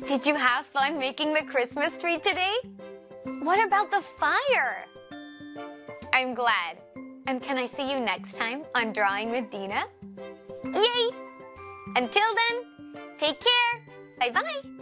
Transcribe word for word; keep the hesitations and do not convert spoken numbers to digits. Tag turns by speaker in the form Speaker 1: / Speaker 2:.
Speaker 1: Did you have fun making the Christmas tree today? What about the fire? I'm glad. And can I see you next time on Drawing with Dina? Yay! Until then, take care. Bye-bye.